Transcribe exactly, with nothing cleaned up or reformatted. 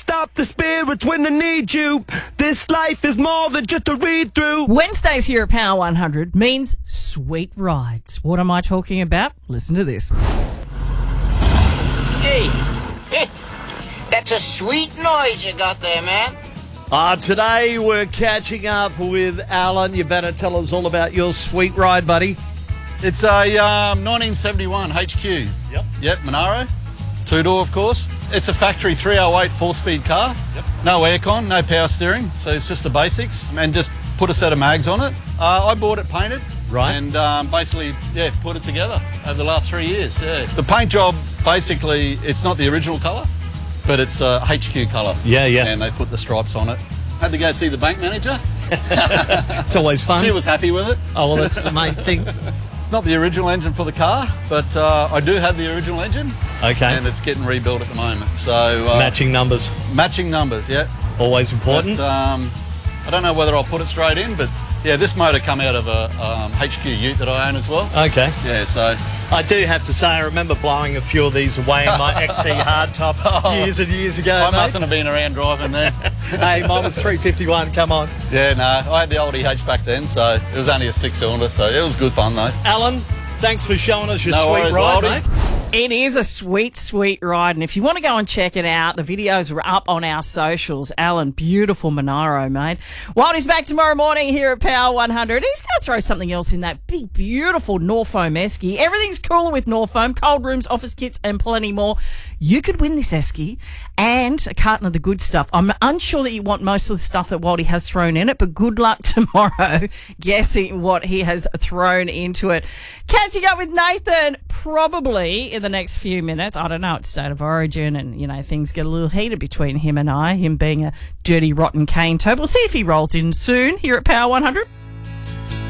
stop the spirits when they need you. This life is more than just a read-through. Wednesdays here at Power one hundred means sweet rides. What am I talking about? Listen to this. Hey, that's a sweet noise you got there, man. Uh, today we're catching up with Alan. You better tell us all about your sweet ride, buddy. It's a um, nineteen seventy-one H Q. Yep. Yep, Monaro. Two-door, of course. It's a factory three oh eight four-speed car. Yep. No aircon, no power steering, so it's just the basics. And just put a set of mags on it. Uh, I bought it painted. Right. And um, basically, yeah, put it together over the last three years, yeah. The paint job, basically, it's not the original colour, but it's a H Q colour. Yeah, yeah. And they put the stripes on it. Had to go see the bank manager. It's always fun. She was happy with it. Oh, well, that's the main thing. Not the original engine for the car, but uh, I do have the original engine. Okay. And it's getting rebuilt at the moment. So uh, Matching numbers. Matching numbers, yeah. Always important. But, um, I don't know whether I'll put it straight in, but yeah, this motor come out of a um, H Q ute that I own as well. Okay. Yeah, so... I do have to say, I remember blowing a few of these away in my X C hardtop Oh. years and years ago, I mate. mustn't have been around driving then. Hey, mine was three fifty-one, come on. Yeah, no, I had the old E H back then, so it was only a six-cylinder, so it was good fun, though. Alan, thanks for showing us your No sweet worries, ride, Waldy. mate. It is a sweet, sweet ride. And if you want to go and check it out, the videos are up on our socials. Alan, beautiful Monaro, mate. Wildy's back tomorrow morning here at Power one hundred. He's going to throw something else in that big, beautiful Norfoam Esky. Everything's cooler with Norfoam. Cold rooms, office kits, and plenty more. You could win this Esky and a carton of the good stuff. I'm unsure that you want most of the stuff that Waldy has thrown in it, but good luck tomorrow guessing what he has thrown into it. Catching up with Nathan probably in the next few minutes. I don't know, it's State of Origin and, you know, things get a little heated between him and I, him being a dirty, rotten cane toe. We'll see if he rolls in soon here at Power one hundred.